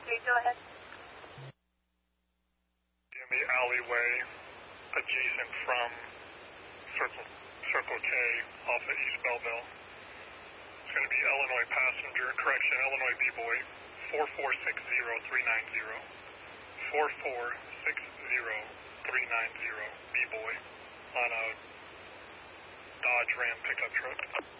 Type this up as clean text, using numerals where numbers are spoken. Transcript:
go ahead. In the alleyway adjacent from Circle K off of East Belleville. It's going to be Illinois passenger, Illinois B-Boy, 4460390. 4460390 B-Boy on a Dodge Ram pickup truck.